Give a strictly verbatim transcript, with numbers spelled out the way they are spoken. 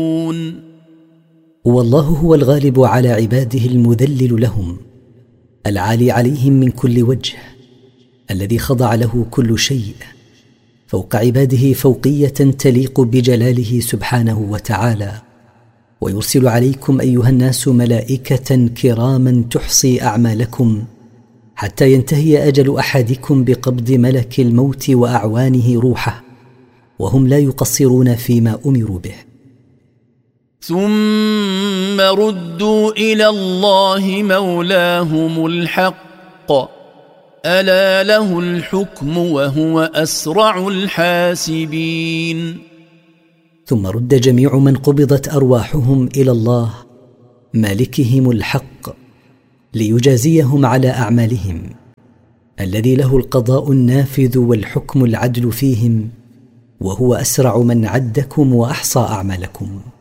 والله هو الغالب على عباده المذلل لهم العالي عليهم من كل وجه الذي خضع له كل شيء فوق عباده فوقية تليق بجلاله سبحانه وتعالى ويرسل عليكم أيها الناس ملائكة كراما تحصي أعمالكم حتى ينتهي أجل أحدكم بقبض ملك الموت وأعوانه روحه وهم لا يقصرون فيما أمروا به. ثم ردوا إلى الله مولاهم الحق ألا له الحكم وهو أسرع الحاسبين. ثم رد جميع من قبضت أرواحهم إلى الله مالكهم الحق ليجازيهم على أعمالهم الذي له القضاء النافذ والحكم العدل فيهم وهو أسرع من عدكم وأحصى أعمالكم.